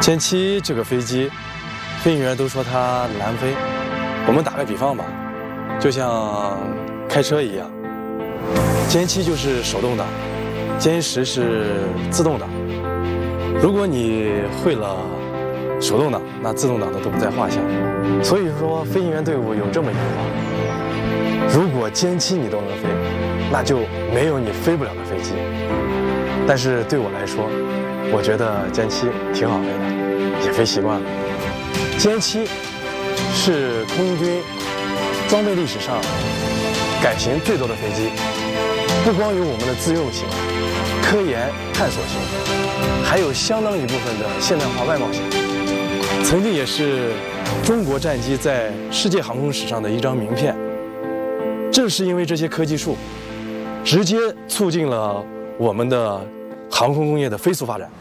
歼七这个飞机，飞行员都说它难飞。我们打个比方吧，就像开车一样，歼七就是手动挡，歼10是自动挡。如果你会了手动挡，那自动挡的都不在话下。所以说，飞行员队伍有这么一句话：如果歼七你都能飞，那就没有你飞不了的飞机。但是对我来说，我觉得歼七挺好飞的，也飞习惯了。歼七是空军装备历史上改型最多的飞机，不光有我们的自用型、科研探索型，还有相当一部分的现代化外贸型。曾经也是中国战机在世界航空史上的一张名片。正是因为这些科技树，直接促进了我们的航空工业的飞速发展。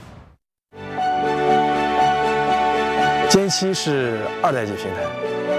歼七是2代机平台，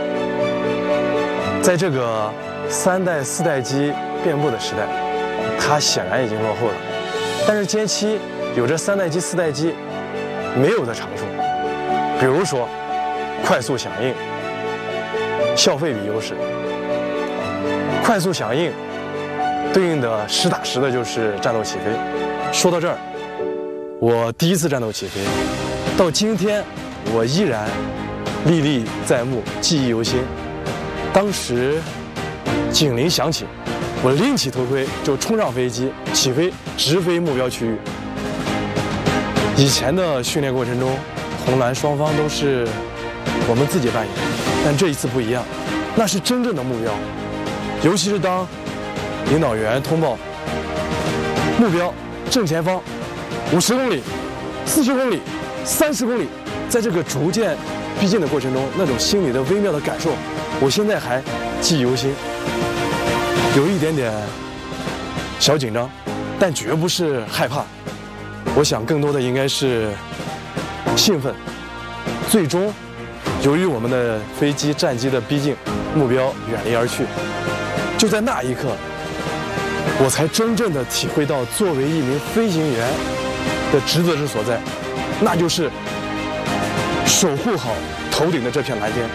在这个3代、4代机遍布的时代，它显然已经落后了。但是歼七有着3代机、4代机没有的长处，比如说快速响应、效费比优势。快速响应对应的实打实的就是战斗起飞。说到这儿，我第一次战斗起飞，到今天我依然历历在目，记忆犹新。当时警铃响起，我拎起头盔就冲上飞机，起飞直飞目标区域。以前的训练过程中，红蓝双方都是我们自己扮演，但这一次不一样，那是真正的目标。尤其是当领导员通报目标正前方50公里、40公里、30公里，在这个逐渐逼近的过程中，那种心里的微妙的感受，我现在还记忆犹新，有一点点小紧张，但绝不是害怕。我想更多的应该是兴奋。最终，由于我们的飞机、战机的逼近，目标远离而去。就在那一刻，我才真正的体会到作为一名飞行员的职责之所在，那就是守护好头顶的这片蓝天。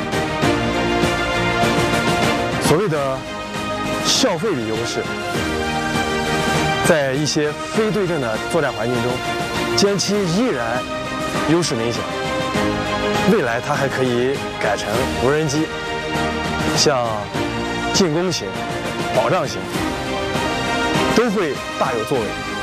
所谓的效费比优势，在一些非对称的作战环境中，歼七依然优势明显。未来它还可以改成无人机，像进攻型、保障型都会大有作为。